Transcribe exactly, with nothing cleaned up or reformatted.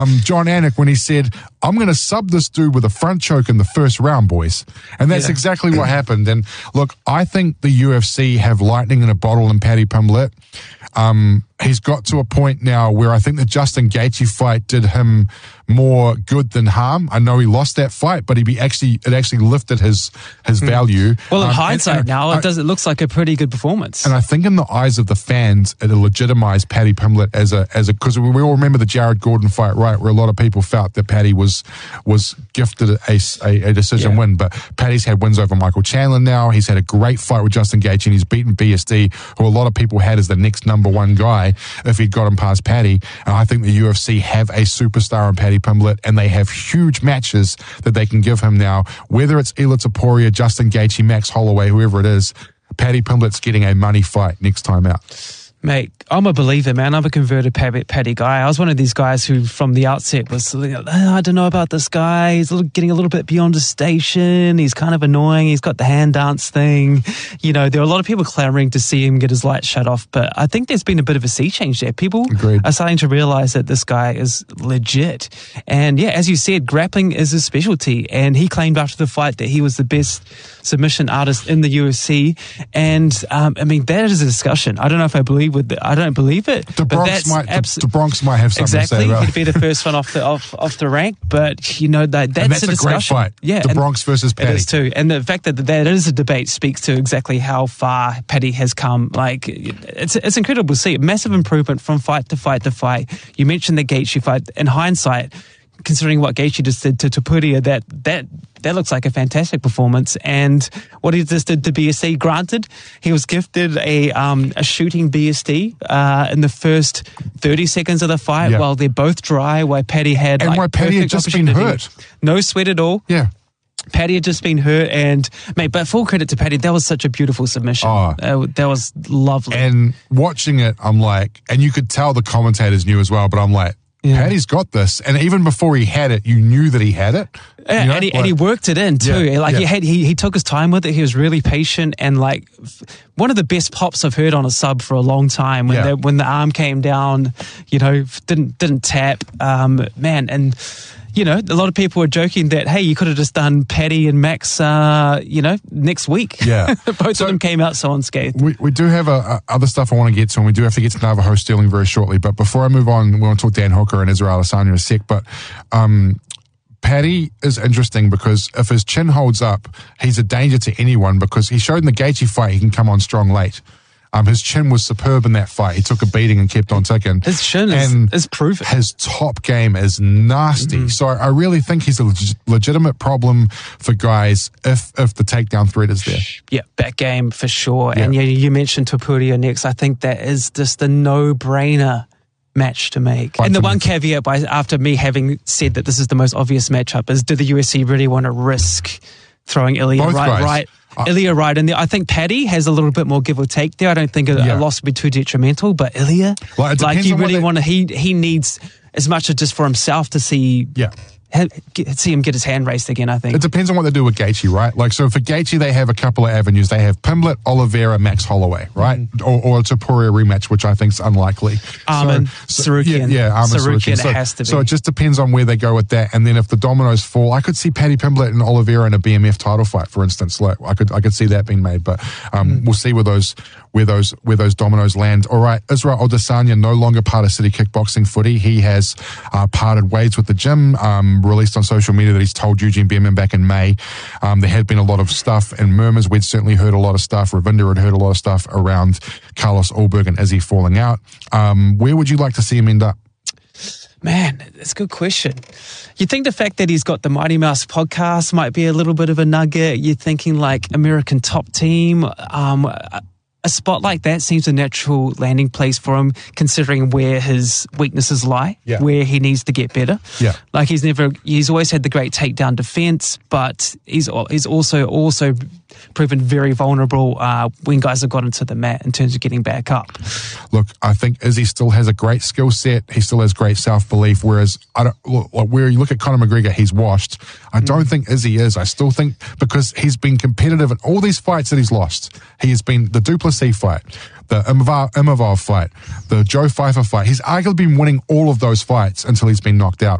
Um, John Anik when he said, I'm going to sub this dude with a front choke in the first round, boys. And that's yeah. exactly what happened. And look, I think the U F C have lightning in a bottle in Paddy Pimblett. Um, he's got to a point now where I think the Justin Gaethje fight did him more good than harm. I know he lost that fight, but he be actually it actually lifted his his value. Well, in um, hindsight, and, and now I, it does. It looks like a pretty good performance. And I think in the eyes of the fans, it legitimized Paddy Pimblett as a as a because we all remember the Jared Gordon fight, right? Where a lot of people felt that Paddy was was gifted a a, a decision yeah. win, but Paddy's had wins over Michael Chandler now. He's had a great fight with Justin Gaethje, and he's beaten B S D, who a lot of people had as the next number one guy if he'd got him past Paddy. And I think the U F C have a superstar in Paddy Pimblett, and they have huge matches that they can give him now. Whether it's Ilia Topuria, Justin Gaethje, Max Holloway, whoever it is, Paddy Pimblett's getting a money fight next time out. Mate, I'm a believer, man. I'm a converted Paddy, Paddy guy. I was one of these guys who, from the outset, was like, oh, I don't know about this guy. He's a little, getting a little bit beyond his station. He's kind of annoying. He's got the hand dance thing. You know, there are a lot of people clamoring to see him get his light shut off. But I think there's been a bit of a sea change there. People Agreed. are starting to realize that this guy is legit. And yeah, as you said, grappling is his specialty. And he claimed after the fight that he was the best submission artist in the U F C. And um, I mean, that is a discussion. I don't know if I believe with the, I don't believe it. The but Bronx that's might abs- the, the Bronx might have something exactly. to say about. He'd be the first one off the off, off the rank, but you know that that's, and that's a, a discussion. great fight. Yeah, the Bronx versus Paddy. It is too, and the fact that that is a debate speaks to exactly how far Paddy has come. Like it's it's incredible to see massive improvement from fight to fight to fight. You mentioned the Gaethje fight. In hindsight, considering what Gaethje just did to Topuria, that that that looks like a fantastic performance. And what he just did to B S D, granted, he was gifted a um, a shooting B S D uh, in the first thirty seconds of the fight, yeah. while they're both dry, while Paddy had and like why Paddy had just been hurt, no sweat at all. Yeah. Paddy had just been hurt, and mate, but full credit to Paddy, that was such a beautiful submission. Oh, uh, that was lovely. And watching it, I'm like, and you could tell the commentators knew as well, but I'm like, yeah. Paddy's got this. And even before he had it, you knew that he had it. You know? and, he, like, and he worked it in too. Yeah, like yeah. he had, he he took his time with it. He was really patient, and like f- one of the best pops I've heard on a sub for a long time. When yeah. the when the arm came down, you know, didn't didn't tap. Um, man, and you know, a lot of people were joking that hey, you could have just done Paddy and Max, uh, you know, next week. Yeah, both so of them came out so unscathed. We we do have a, a other stuff I want to get to, and we do have to get to Navajo Sterling very shortly. But before I move on, we want to talk Dan Hooker and Israel Adesanya in a sec. But um. Paddy is interesting because if his chin holds up, he's a danger to anyone because he showed in the Gaethje fight he can come on strong late. Um, his chin was superb in that fight. He took a beating and kept on ticking. His chin is, and is proven. His top game is nasty. Mm-hmm. So I really think he's a leg- legitimate problem for guys if if the takedown threat is there. Yeah, back game for sure. Yeah. And you, you mentioned Topuria next. I think that is just a no-brainer match to make. Fight and the to one make. caveat by after me having said that this is the most obvious matchup is, do the U F C really want to risk throwing Ilia Both right guys. right Uh, Ilia right in there? I think Paddy has a little bit more give or take there. I don't think a, Yeah. a loss would be too detrimental, but Ilia, Well, it like depends you on what really they- want to, he he needs as much as just for himself to see Yeah. ha- get, see him get his hand raised again, I think. It depends on what they do with Gaethje, right? Like, so for Gaethje, they have a couple of avenues. They have Pimblett, Oliveira, Max Holloway, right? Mm. Or, or a Topuria rematch, which I think is unlikely. Armin, so, Sarukian. Yeah, yeah Armin, Sarukian, Sarukian. So, it has to be. so it just depends on where they go with that. And then if the dominoes fall, I could see Paddy Pimblett and Oliveira in a B M F title fight, for instance. Like, I could I could see that being made, but um, mm. we'll see where those where those where those dominoes land. All right, Israel Adesanya no longer part of City Kickboxing Footy. He has uh, parted ways with the gym. Um, released on social media that he's told Eugene Behrman back in May. Um, there had been a lot of stuff and murmurs. We'd certainly heard a lot of stuff. Ravinda had heard a lot of stuff around Carlos Ulberg and Izzy falling out. Um, where would you like to see him end up? Man, that's a good question. You think the fact that he's got the Mighty Mouse podcast might be a little bit of a nugget? You're thinking like American Top Team. Um, a spot like that seems a natural landing place for him, considering where his weaknesses lie, yeah. where he needs to get better. Yeah, like he's never, he's always had the great takedown defense, but he's he's also also proven very vulnerable uh, when guys have got into the mat in terms of getting back up. Look, I think Izzy still has a great skill set. He still has great self-belief, whereas I don't, look, where you look at Conor McGregor, he's washed. I don't mm. think Izzy is. I still think because he's been competitive in all these fights that he's lost. He has been the Duplessis fight, the Imavov fight, the Joe Pfeiffer fight. He's arguably been winning all of those fights until he's been knocked out.